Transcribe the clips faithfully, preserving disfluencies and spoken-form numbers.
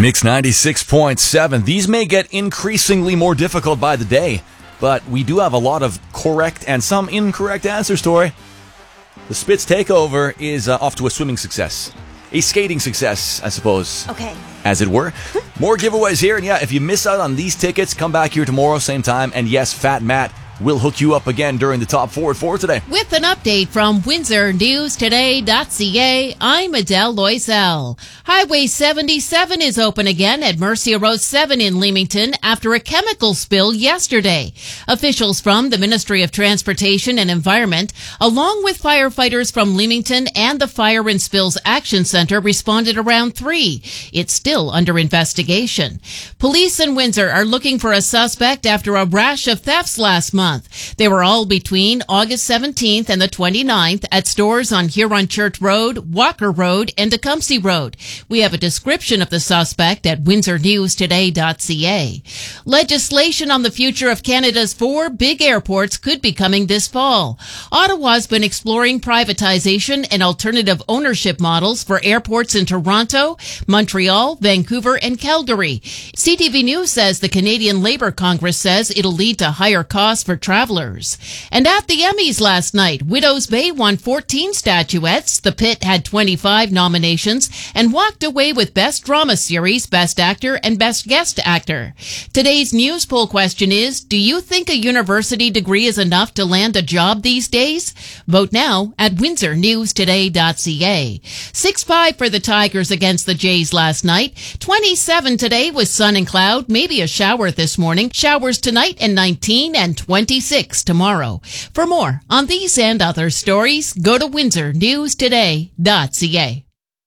Mix ninety-six point seven. These may get increasingly more difficult by the day, but we do have a lot of correct and some incorrect answers, Tori. The Spitz Takeover is uh, off to a swimming success. A skating success, I suppose. Okay. As it were. More giveaways here, and yeah, if you miss out on these tickets, come back here tomorrow, same time, and yes, Fat Matt will hook you up again during the top four at four today. With an update from Windsor News Today dot C A, I'm Adele Loisel. Highway seventy-seven is open again at Mercia Road seven in Leamington after a chemical spill yesterday. Officials from the Ministry of Transportation and Environment, along with firefighters from Leamington and the Fire and Spills Action Center, responded around three. It's still under investigation. Police in Windsor are looking for a suspect after a rash of thefts last month. They were all between August seventeenth and the twenty-ninth at stores on Huron Church Road, Walker Road, and Tecumseh Road. We have a description of the suspect at Windsor News Today dot C A. Legislation on the future of Canada's four big airports could be coming this fall. Ottawa's been exploring privatization and alternative ownership models for airports in Toronto, Montreal, Vancouver, and Calgary. C T V News says the Canadian Labour Congress says it'll lead to higher costs for travelers. And at the Emmys last night, Widows Bay won fourteen statuettes. The Pit had twenty-five nominations and walked away with Best Drama Series, Best Actor, and Best Guest Actor. Today's news poll question is, do you think a university degree is enough to land a job these days? Vote now at Windsor News Today dot C A. six five for the Tigers against the Jays last night. twenty-seven today with sun and cloud, maybe a shower this morning. Showers tonight and nineteen and twenty-six tomorrow. For more on these and other stories, go to Windsor News Today dot C A.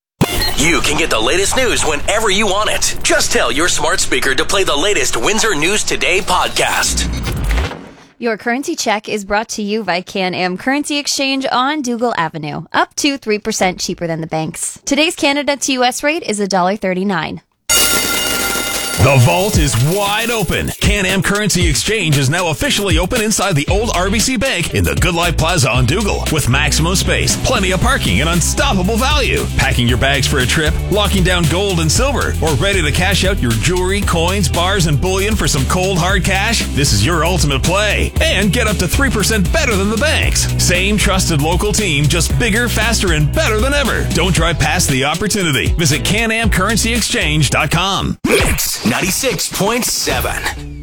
You can get the latest news whenever you want it. Just tell your smart speaker to play the latest Windsor News Today podcast. Your currency check is brought to you by Can-Am Currency Exchange on Dougal Avenue. Up to three percent cheaper than the banks. Today's Canada to U S rate is one dollar thirty-nine. The vault is wide open. Can-Am Currency Exchange is now officially open inside the old R B C Bank in the Good Life Plaza on Dougal. With maximum space, plenty of parking, and unstoppable value. Packing your bags for a trip, locking down gold and silver, or ready to cash out your jewelry, coins, bars, and bullion for some cold, hard cash? This is your ultimate play. And get up to three percent better than the banks. Same trusted local team, just bigger, faster, and better than ever. Don't drive past the opportunity. Visit Can Am Currency Exchange dot com. Mix ninety-six point seven.